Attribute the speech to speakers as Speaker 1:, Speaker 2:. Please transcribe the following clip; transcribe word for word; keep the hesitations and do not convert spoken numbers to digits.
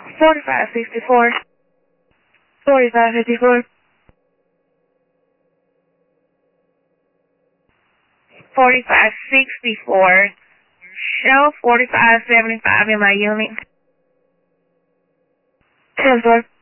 Speaker 1: forty-five sixty-four. forty-five fifty-four. forty-five sixty-four. Show forty-five seventy-five in my unit. ten four.